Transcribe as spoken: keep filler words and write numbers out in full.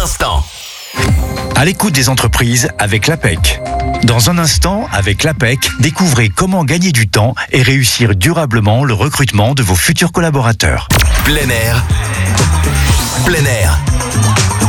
instant. À l'écoute des entreprises avec l'A P E C. Dans un instant, avec l'A P E C, découvrez comment gagner du temps et réussir durablement le recrutement de vos futurs collaborateurs. Plein air. Plein air.